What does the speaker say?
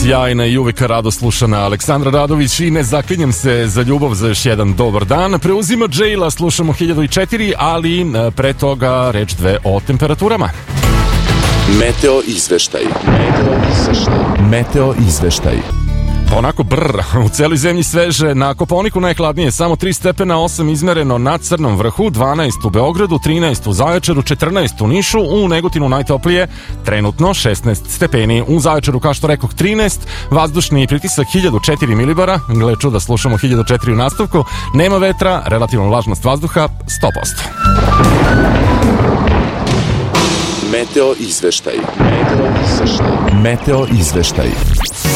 Sjajna i uvijek rado slušana Aleksandra Radović i ne zaklinjem se za ljubav za još jedan dobar dan. Preuzima Džejla, slušamo 1004, ali pre toga reč dve o temperaturama. Meteo izveštaj. Onako u celoj zemlji sveže, na Kopaoniku najhladnije, samo 3 stepena, 8 izmereno na Crnom vrhu, 12 u Beogradu, 13 u Zaječaru, 14 u Nišu, u Negotinu najtoplije, trenutno 16 stepeni, u Zaječaru, kao što rekoh, 13, vazdušni pritisak 1004 milibara, gle čuda, slušamo 1004 u nastavku, nema vetra, relativna vlažnost vazduha 100%. Meteo izveštaj.